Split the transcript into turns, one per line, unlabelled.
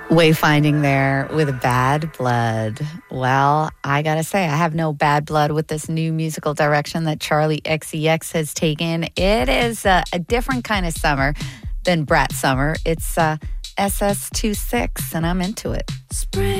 Wayfinding there with Bad Blood. Well, I gotta say, I have no bad blood with this new musical direction that Charlie XCX has taken. It is a different kind of summer than Brat Summer. It's SS26, and I'm into it.
Spring.